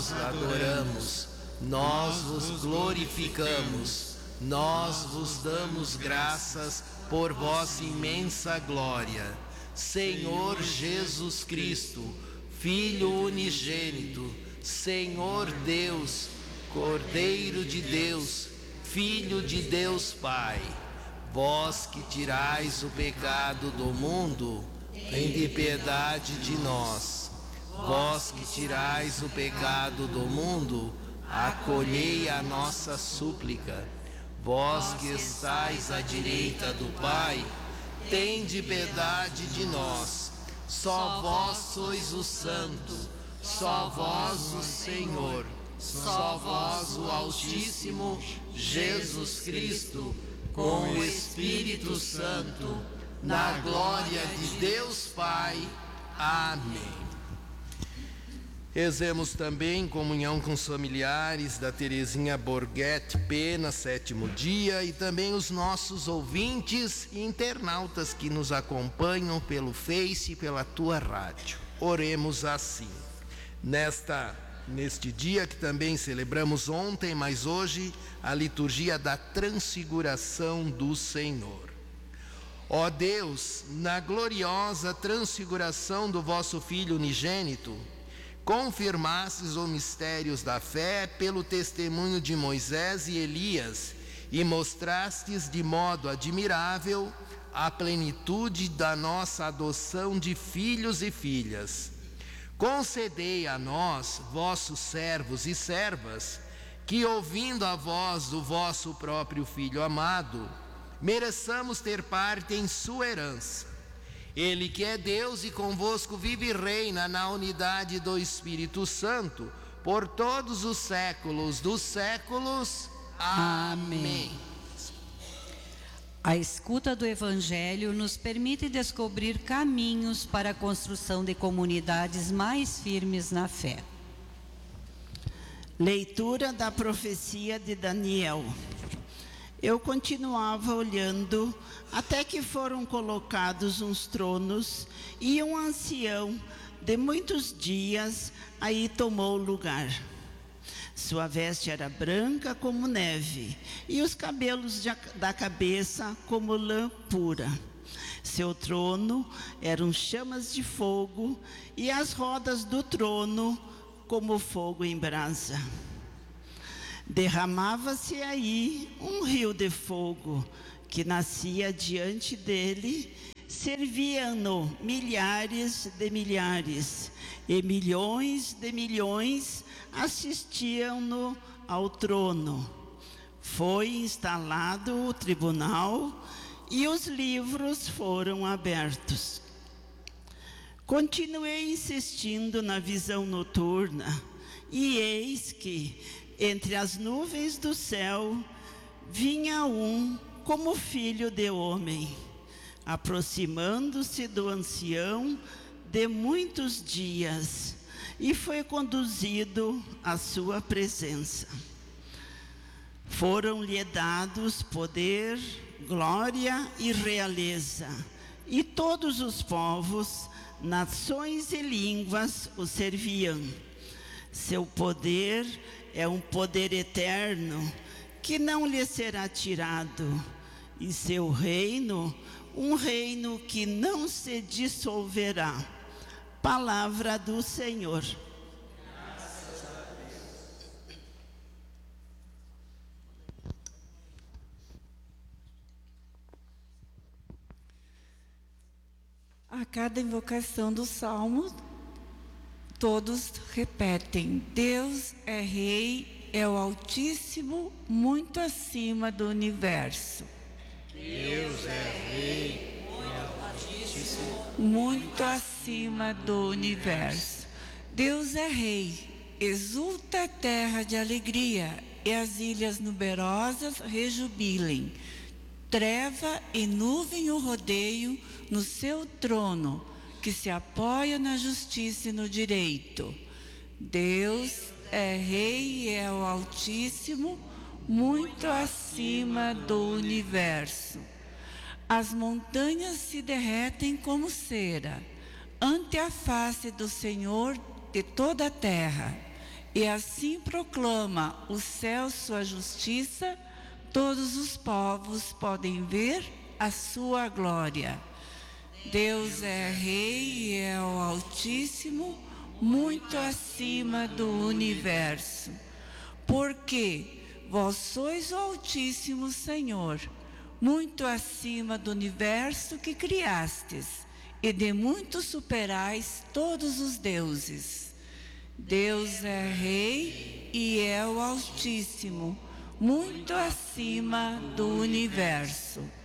vos adoramos, nós vos glorificamos, nós vos damos graças por vossa imensa glória. Senhor Jesus Cristo, Filho unigênito, Senhor Deus, Cordeiro de Deus, Filho de Deus Pai, vós que tirais o pecado do mundo, tende piedade de nós. Vós que tirais o pecado do mundo, acolhei a nossa súplica. Vós que estais à direita do Pai, tende piedade de nós. Só vós sois o Santo, só vós o Senhor, só vós o Altíssimo, Jesus Cristo, com o Espírito Santo, na glória de Deus Pai. Amém. Rezemos também em comunhão com os familiares da Terezinha Borghetti Pena, 7º dia, e também os nossos ouvintes e internautas que nos acompanham pelo Face e pela tua rádio. Oremos assim. Neste dia que também celebramos ontem, mas hoje, a liturgia da transfiguração do Senhor. Ó Deus, na gloriosa transfiguração do vosso Filho unigênito, confirmastes os mistérios da fé pelo testemunho de Moisés e Elias e mostrastes de modo admirável a plenitude da nossa adoção de filhos e filhas. Concedei a nós, vossos servos e servas, que ouvindo a voz do vosso próprio Filho amado, mereçamos ter parte em sua herança. Ele que é Deus e convosco vive e reina na unidade do Espírito Santo, por todos os séculos dos séculos. Amém. A escuta do Evangelho nos permite descobrir caminhos para a construção de comunidades mais firmes na fé. Leitura da profecia de Daniel. Eu continuava olhando até que foram colocados uns tronos e um ancião de muitos dias aí tomou lugar. Sua veste era branca como neve e os cabelos da cabeça como lã pura. Seu trono eram chamas de fogo e as rodas do trono como fogo em brasa. Derramava-se aí um rio de fogo que nascia diante dele, serviam-no milhares de milhares e milhões de milhões assistiam-no ao trono. Foi instalado o tribunal e os livros foram abertos. Continuei insistindo na visão noturna e eis que entre as nuvens do céu vinha um como filho de homem, aproximando-se do ancião de muitos dias, e foi conduzido à sua presença. Foram-lhe dados poder, glória e realeza, e todos os povos, nações e línguas o serviam. Seu poder é um poder eterno que não lhe será tirado, e seu reino, um reino que não se dissolverá. Palavra do Senhor. Graças a Deus. A cada invocação do Salmo, todos repetem: Deus é Rei, é o Altíssimo, muito acima do universo. Deus é Rei, é o Altíssimo, muito acima do universo. Deus é Rei, exulta a terra de alegria, e as ilhas numerosas rejubilem. Treva e nuvem o rodeiam no seu trono, que se apoia na justiça e no direito. Deus é Rei e é o Altíssimo, muito acima do universo. As montanhas se derretem como cera ante a face do Senhor de toda a terra. e assim proclama o céu sua justiça, todos os povos podem ver a sua glória. Deus é Rei e é o Altíssimo, muito acima do universo. Porque vós sois o Altíssimo Senhor, muito acima do universo que criastes, e de muito superais todos os deuses. Deus é Rei e é o Altíssimo, muito acima do universo.